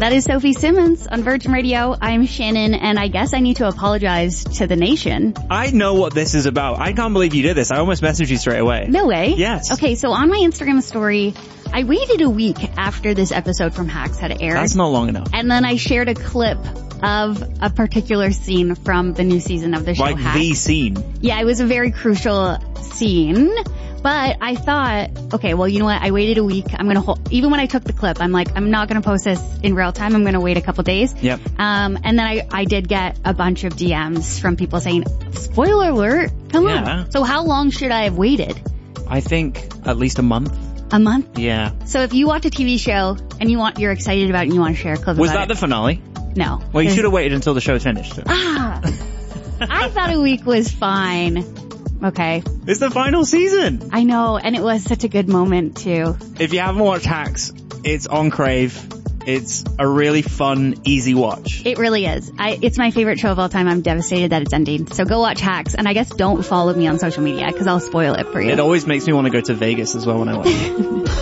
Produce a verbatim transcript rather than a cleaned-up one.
That is Sophie Simmons on Virgin Radio. I'm Shannon, and I guess I need to apologize to the nation. I know what this is about. I can't believe you did this. I almost messaged you straight away. No way. Yes. Okay, so on my Instagram story, I waited a week after this episode from Hacks had aired. That's not long enough. And then I shared a clip of a particular scene from the new season of the show Like Hacks. the scene. Yeah, it was a very crucial scene. But I thought, okay, well, you know what? I waited a week. I'm going to hold, even when I took the clip, I'm like, I'm not going to post this in real time. I'm going to wait a couple days. Yep. Um, and then I, I did get a bunch of D Ms from people saying, spoiler alert, come Yeah. on. So how long should I have waited? I think at least a month. A month? Yeah. So if you watch a T V show and you want, you're excited about it and you want to share a clip Was about that it. the finale? No. Well, you should have waited until the show finished. Ah. I thought a week was fine. Okay. It's the final season. I know, and it was such a good moment too. If you haven't watched Hacks, it's on Crave. It's a really fun, easy watch. It really is. I, it's my favorite show of all time. I'm devastated that it's ending. So go watch Hacks, and I guess don't follow me on social media because I'll spoil it for you. It always makes me want to go to Vegas as well when I watch it.